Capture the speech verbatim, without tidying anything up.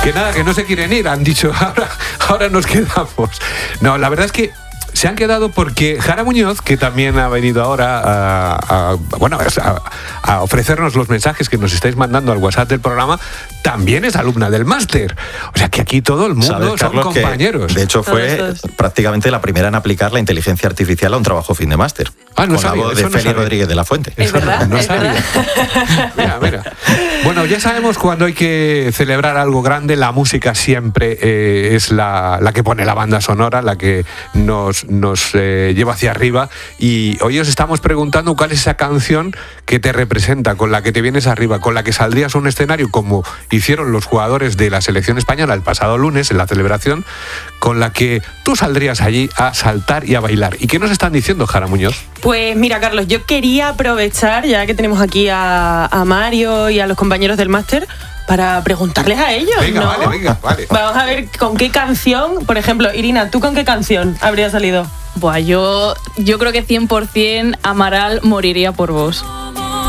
Que nada, que no se quieren ir, han dicho, ahora, ahora nos quedamos. No, la verdad es que se han quedado porque Jara Muñoz, que también ha venido ahora a, a, bueno, a, a ofrecernos los mensajes que nos estáis mandando al WhatsApp del programa, también es alumna del máster. O sea que aquí todo el mundo ¿Sabes, son Carlos, compañeros. Que, de hecho, fue prácticamente la primera en aplicar la inteligencia artificial a un trabajo fin de máster. Ah, no con sabía, la voz de no Félix sabía. Rodríguez de la Fuente. Es verdad, no sabía. Mira, mira. Bueno, ya sabemos cuando hay que celebrar algo grande, la música siempre eh, es la, la que pone la banda sonora, la que nos, nos eh, lleva hacia arriba. Y hoy os estamos preguntando cuál es esa canción que te representa, con la que te vienes arriba, con la que saldrías a un escenario como hicieron los jugadores de la selección española el pasado lunes en la celebración, con la que tú saldrías allí a saltar y a bailar. ¿Y qué nos están diciendo, Jara Muñoz? Pues mira, Carlos, yo quería aprovechar, ya que tenemos aquí a, a Mario y a los compañeros del máster, para preguntarles a ellos, Venga, ¿no? vale, venga, vale. Vamos a ver con qué canción, por ejemplo, Irina, ¿tú con qué canción habrías salido? Buah, yo, yo creo que cien por ciento Amaral moriría por vos.